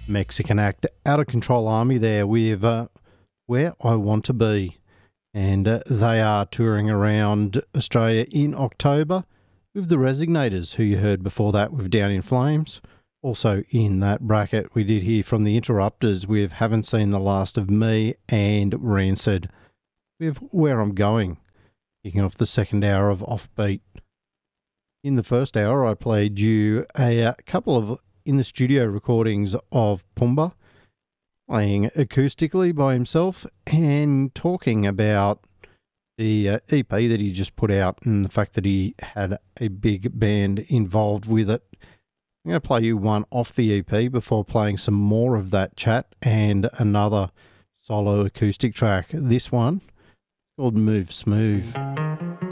Mexican act Out of Control Army there with Where I Want to Be. And they are touring around Australia in October with the Resignators, who you heard before that with Down in Flames. Also in that bracket, we did hear from the Interrupters with Haven't Seen the Last of Me and Rancid with Where I'm Going, kicking off the second hour of Offbeat. In the first hour, I played you a couple of in-the-studio recordings of Pumbaa, playing acoustically by himself and talking about the EP that he just put out and the fact that he had a big band involved with it. I'm going to play you one off the EP before playing some more of that chat and another solo acoustic track. This one called Move Smooth.